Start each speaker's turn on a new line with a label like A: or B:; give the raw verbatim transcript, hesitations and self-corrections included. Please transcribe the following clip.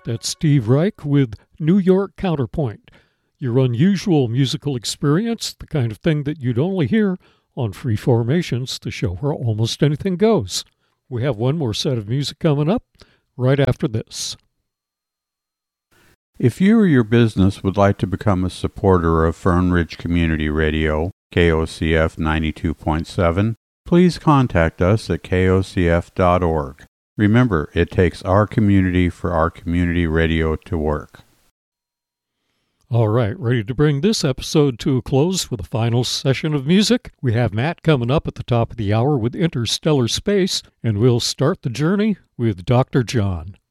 A: That's Steve Reich with New York Counterpoint, your unusual musical experience, the kind of thing that you'd only hear on Free Formations, the show where almost anything goes. We have one more set of music coming up right after this.
B: If you or your business would like to become a supporter of Fern Ridge Community Radio, K O C F ninety-two point seven, please contact us at K O C F dot org. Remember, it takes our community for our community radio to work.
A: All right, ready to bring this episode to a close with a final session of music. We have Matt coming up at the top of the hour with Interstellar Space, and we'll start the journey with Doctor John.